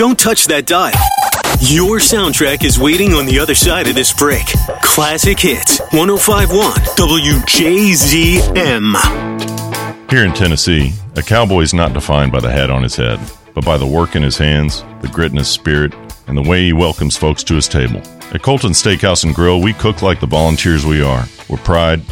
Don't touch that dial. Your soundtrack is waiting on the other side of this break. Classic Hits, 105.1 WJZM. Here in Tennessee, a cowboy is not defined by the hat on his head, but by the work in his hands, the grit in his spirit, and the way he welcomes folks to his table. At Colton Steakhouse and Grill, we cook like the volunteers we are, with pride,